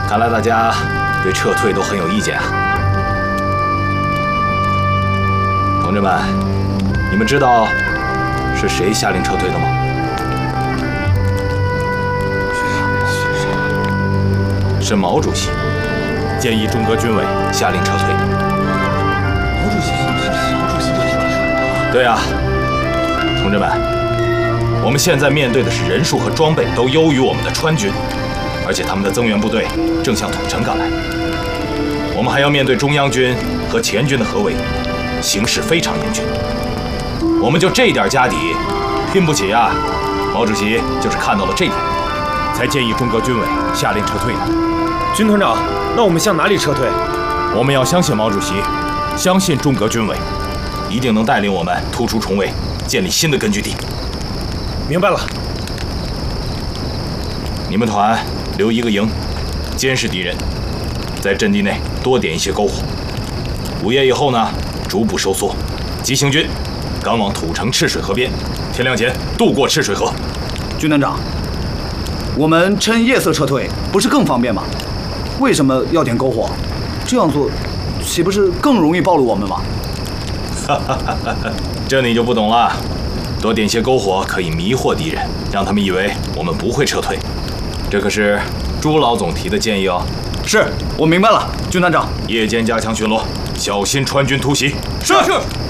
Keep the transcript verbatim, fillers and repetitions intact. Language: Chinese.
看来大家对撤退都很有意见啊。同志们，你们知道是谁下令撤退的吗？是毛主席建议中革军委下令撤退。 毛主席，毛主席就说了。 对啊，同志们，我们现在面对的是人数和装备都优于我们的川军，而且他们的增援部队正向土城赶来。我们还要面对中央军和前军的合围，形势非常严峻。我们就这点家底，拼不起啊！毛主席就是看到了这点，才建议中革军委下令撤退的。 军团长，那我们向哪里撤退？ 我们要相信毛主席，相信中革军委，一定能带领我们突出重围，建立新的根据地。 明白了。 你们团留一个营，监视敌人，在阵地内多点一些篝火。午夜以后呢，逐步收缩，急行军赶往土城赤水河边，天亮前渡过赤水河。 军团长，我们趁夜色撤退，不是更方便吗？为什么要点篝火？这样做，岂不是更容易暴露我们吗？ 哈哈哈哈，这你就不懂了。多点些篝火可以迷惑敌人，让他们以为我们不会撤退。这可是朱老总提的建议哦。 是，我明白了，军团长。 夜间加强巡逻，小心川军突袭。 是是。